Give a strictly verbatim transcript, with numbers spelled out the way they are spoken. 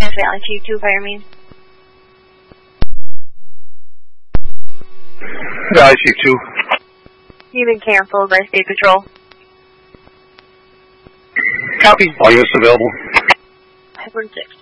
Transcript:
Valley two two, fire main. Valley two two. You've been canceled by State Patrol. Copy. All units available. five one six.